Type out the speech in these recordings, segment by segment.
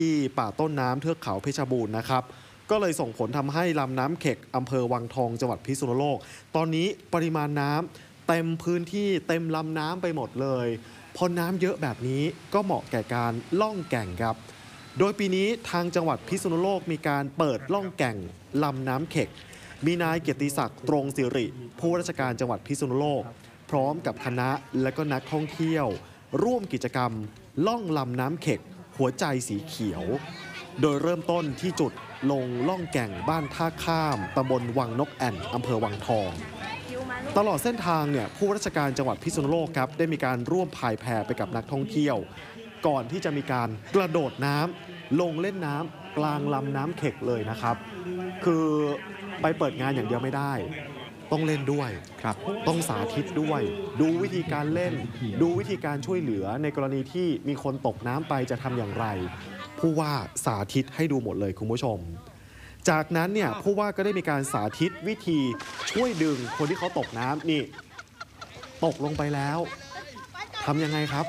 ที่ป่าต้นน้ำเทือกเขาเพชรบูรณ์นะครับก็เลยส่งผลทำให้ลำน้ำเข็กอำเภอวังทองจังหวัดพิษณุโลกตอนนี้ปริมาณน้ำเต็มพื้นที่เต็มลำน้ำไปหมดเลยพอน้ำเยอะแบบนี้ก็เหมาะแก่การล่องแก่งครับโดยปีนี้ทางจังหวัดพิษณุโลกมีการเปิดล่องแก่งลำน้ำเข็กมีนายเกียรติศักดิ์ตรงสิริผู้ราชการจังหวัดพิษณุโลกพร้อมกับคณะและก็นักท่องเที่ยวร่วมกิจกรรมล่องลำน้ำเข็กหัวใจสีเขียวโดยเริ่มต้นที่จุดลงล่องแก่งบ้านท่าข้ามตำบลวังนกแอ่นอำเภอวังทองตลอดเส้นทางเนี่ยผู้ราชการจังหวัดพิษณุโลกครับได้มีการร่วมพายแพไปกับนักท่องเที่ยวก่อนที่จะมีการกระโดดน้ำลงเล่นน้ำกลางลำน้ำเข็กเลยนะครับคือไปเปิดงานอย่างเดียวไม่ได้ต้องเล่นด้วยครับต้องสาธิตด้วยดูวิธีการเล่นดูวิธีการช่วยเหลือในกรณีที่มีคนตกน้ำไปจะทำอย่างไรผู้ว่าสาธิตให้ดูหมดเลยคุณผู้ชมจากนั้นเนี่ยผู้ว่าก็ได้มีการสาธิตวิธีช่วยดึงคนที่เขาตกน้ำนี่ตกลงไปแล้วทำยังไงครับ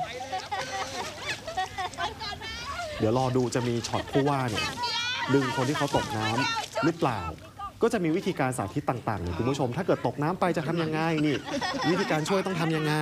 เดี๋ยวรอดูจะมีช็อตผู้ว่าเนี่ยดึงคนที่เขาตกน้ำหรือเปล่าก็จะมีวิธีการสาธิตต่างๆคุณผู้ชมถ้าเกิดตกน้ำไปจะทำยังไงนี่วิธีการช่วยต้องทำยังไง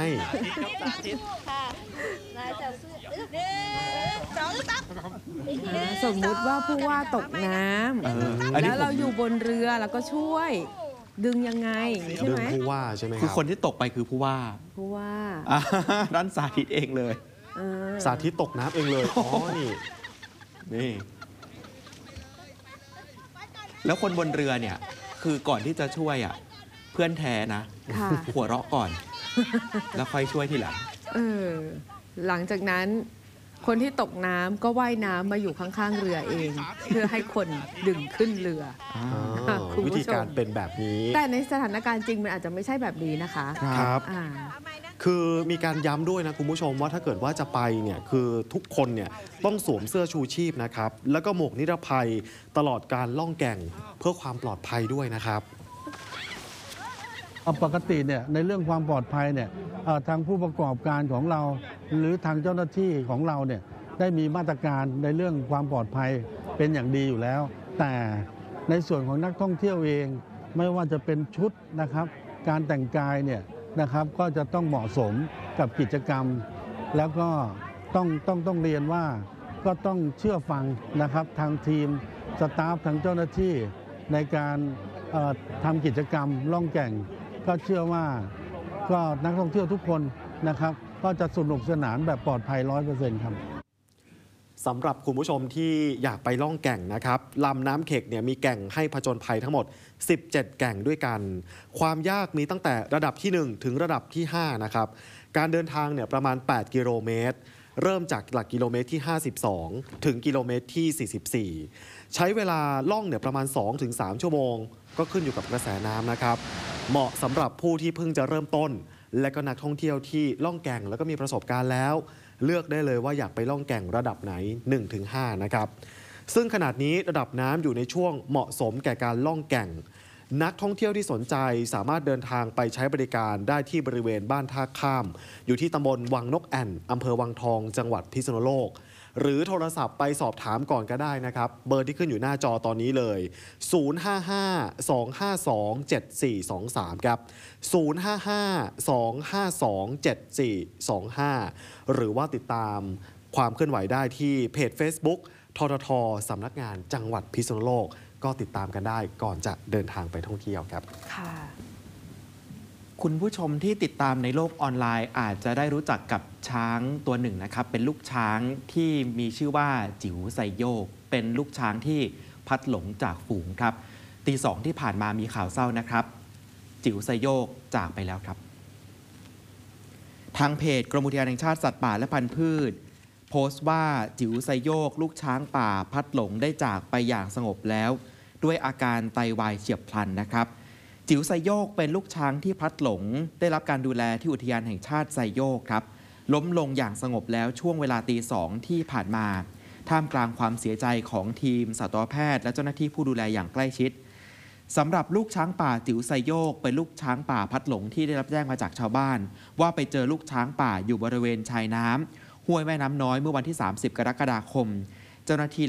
สมมุติว่าผู้ว่าตกน้ำแล้วเราอยู่บนเรือแล้วก็ช่วยดึงยังไงใช่ไหมดึงผู้ว่าใช่ไหมครับคือคนที่ตกไปคือผู้ว่าด้านสาธิตเองเลยสาธิตตกน้ำเองเลยอ๋อนี่แล้วคนบนเรือเนี่ยคือก่อนที่จะช่วยเพื่อนแท้นะหัวเราะก่อนแล้วค่อยช่วยทีหลังหลังจากนั้นคนที่ตกน้ำก็ว่ายน้ำมาอยู่ข้างๆเรือเองเพื่อให้คนดึงขึ้นเรือวิธีการเป็นแบบนี้แต่ในสถานการณ์จริงมันอาจจะไม่ใช่แบบนี้นะคะครับคือมีการย้ำด้วยนะคุณผู้ชมว่าถ้าเกิดว่าจะไปเนี่ยคือทุกคนเนี่ยต้องสวมเสื้อชูชีพนะครับแล้วก็หมวกนิรภัยตลอดการล่องแก่งเพื่อความปลอดภัยด้วยนะครับปกติเนี่ยในเรื่องความปลอดภัยเนี่ยทางผู้ประกอบการของเราหรือทางเจ้าหน้าที่ของเราเนี่ยได้มีมาตรการในเรื่องความปลอดภัยเป็นอย่างดีอยู่แล้วแต่ในส่วนของนักท่องเที่ยวเองไม่ว่าจะเป็นชุดนะครับการแต่งกายเนี่ยนะครับก็จะต้องเหมาะสมกับกิจกรรมแล้วก็ต้องเรียนว่าก็ต้องเชื่อฟังนะครับทางทีมสตาฟทางเจ้าหน้าที่ในการทำกิจกรรมล่องแก่งก็เชื่อว่าก็นักท่องเที่ยวทุกคนนะครับก็จะสนุกสนานแบบปลอดภัย 100% ครับสำหรับคุณผู้ชมที่อยากไปล่องแก่งนะครับลำน้ำเข็กเนี่ยมีแก่งให้ผจญภัยทั้งหมด17แก่งด้วยกันความยากมีตั้งแต่ระดับที่1ถึงระดับที่5นะครับการเดินทางเนี่ยประมาณ8กิโลเมตรเริ่มจากหลักกิโลเมตรที่52ถึงกิโลเมตรที่44ใช้เวลาล่องเนี่ยประมาณ 2-3 ชั่วโมงก็ขึ้นอยู่กับกระแสน้ำนะครับเหมาะสำหรับผู้ที่เพิ่งจะเริ่มต้นและก็นักท่องเที่ยวที่ล่องแก่งแล้วก็มีประสบการณ์แล้วเลือกได้เลยว่าอยากไปล่องแก่งระดับไหน 1-5 นะครับซึ่งขนาดนี้ระดับน้ำอยู่ในช่วงเหมาะสมแก่การล่องแก่งนักท่องเที่ยวที่สนใจสามารถเดินทางไปใช้บริการได้ที่บริเวณบ้านท่าข้ามอยู่ที่ตำบลวังนกแอ่นอำเภอวังทองจังหวัดพิษณุโลกหรือโทรศัพท์ไปสอบถามก่อนก็ได้นะครับเบอร์ที่ขึ้นอยู่หน้าจอตอนนี้เลย055-252-7423ครับ055-252-7425หรือว่าติดตามความเคลื่อนไหวได้ที่เพจ Facebook ททท.สำนักงานจังหวัดพิษณุโลกก็ติดตามกันได้ก่อนจะเดินทางไปท่องเที่ยวครับค่ะคุณผู้ชมที่ติดตามในโลกออนไลน์อาจจะได้รู้จักกับช้างตัวหนึ่งนะครับเป็นลูกช้างที่มีชื่อว่าจิ๋วไซโยกเป็นลูกช้างที่พัดหลงจากฝูงครับตี 2ที่ผ่านมามีข่าวเศร้านะครับจิ๋วไซโยกจากไปแล้วครับทางเพจกรมอุทยานแห่งชาติสัตว์ป่าและพันธุ์พืชโพสต์ว่าจิ๋วไซโยกลูกช้างป่าพัดหลงได้จากไปอย่างสงบแล้วด้วยอาการไตวายเฉียบพลันนะครับจิ๋วไซโยกเป็นลูกช้างที่พลัดหลงได้รับการดูแลที่อุทยานแห่งชาติไซโยกครับล้มลงอย่างสงบแล้วช่วงเวลาตี 2ที่ผ่านมาท่ามกลางความเสียใจของทีมสัตวแพทย์และเจ้าหน้าที่ผู้ดูแลอย่างใกล้ชิดสำหรับลูกช้างป่าจิ๋วไซโยกเป็นลูกช้างป่าพัดหลงที่ได้รับแจ้งมาจากชาวบ้านว่าไปเจอลูกช้างป่าอยู่บริเวณชายน้ำห้วยแม่น้ำน้อยเมื่อวันที่30 กรกฎาคมเจ้าหน้าที่